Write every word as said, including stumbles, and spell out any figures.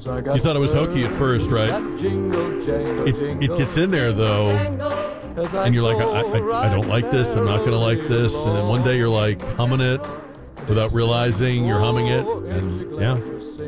You thought it was hokey at first, right? It, it gets in there, though, and you're like, I, I, I don't like this. I'm not going to like this. And then one day you're like humming it without realizing you're humming it. And, yeah.